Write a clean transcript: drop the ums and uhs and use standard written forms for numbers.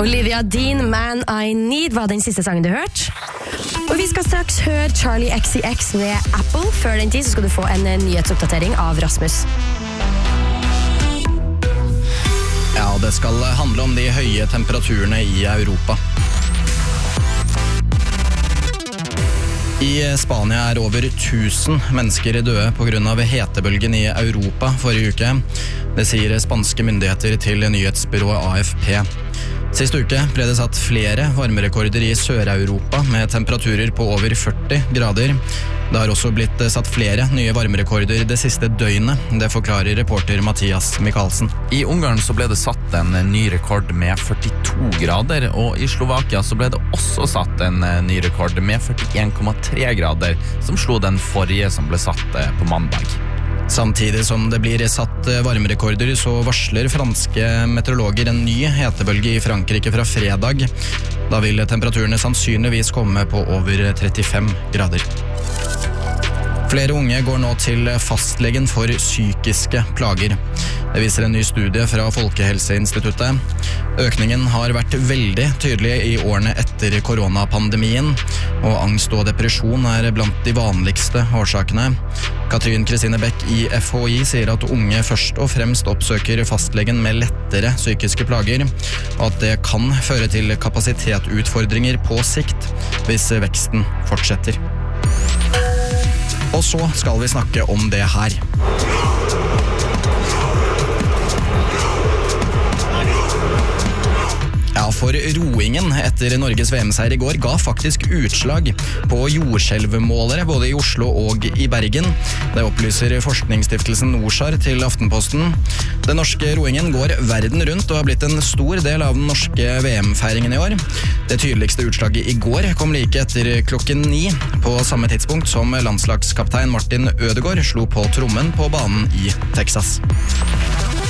Olivia Dean, Man I Need, var den siste sangen du hørte. Og vi skal straks høre Charlie XCX med Apple. Før den tid så skal du få en nyhetsoppdatering av Rasmus. Ja, det skal handle om de høye temperaturene i Europa. I Spania over 1000 mennesker døde på grunn av hetebølgen i Europa forrige uke. Det sier spanske myndigheter til nyhetsbyrået AFP. Sist uke ble det satt flere varmerekorder i Sør-Europa med temperaturer på over 40 grader. Det har også blitt satt flere nye varmerekorder det siste døgnet. Det forklarer reporter Mathias Michaelsen. I Ungarn så ble det satt en ny rekord med 42 grader, og i Slovakia så ble det også satt en ny rekord med 41,3 grader, som slo den forrige som ble satt på mandag. Samtidig som det blir satt varmerekorder, så varsler franske meteorologer en ny hetebølge i Frankrike fra fredag. Da vil temperaturene sannsynligvis komme på over 35 grader. Flere unge går nå til fastlegen for psykiske plager. Det viser en ny studie fra Folkehelseinstituttet. Økningen har vært veldig tydelig i årene etter koronapandemien, og angst og depresjon er blant de vanligste årsakene. Katrin Kristine Beck i FHI sier at unge først og fremst oppsøker fastlegen med lettere psykiske plager, og at det kan føre til kapasitetsutfordringer på sikt hvis veksten fortsetter. Og så skal vi snakke om det her. Ja, for roingen etter Norges VM-seier i går ga faktisk utslag på jordskjelvmålere både i Oslo og i Bergen. Det opplyser forskningsstiftelsen Norsar til Aftenposten. Den norske roingen går verden rundt og har blitt en stor del av den norske VM-feiringen i år. Det tydeligste utslaget i går kom like etter 9:00 på samme tidspunkt som landslagskaptein Martin Ødegaard slo på trommen på banen i Texas.